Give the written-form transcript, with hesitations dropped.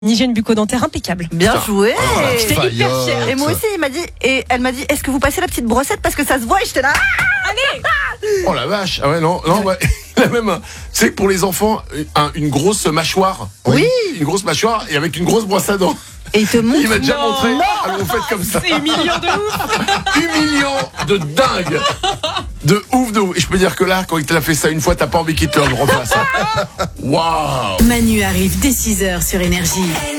Une hygiène bucco-dentaire impeccable. Bien joué. J'étais hyper fière. Et moi aussi, elle m'a dit, est-ce que vous passez la petite brossette parce que ça se voit, et j'étais là. Allez. Oh la vache. Ah ouais, non, ouais. Il a même, c'est pour les enfants, une grosse mâchoire. Oui. Une grosse mâchoire et avec une grosse brosse à dents. Et il te montre. Il m'a déjà Non. montré. Alors vous faites comme ça. C'est humiliant de ouf. Humiliant de dingue. De ouf. Et je peux dire que là, quand il t'a fait ça une fois, t'as pas envie qu'il te le refasse. Waouh. Manu arrive dès 6h sur Énergie.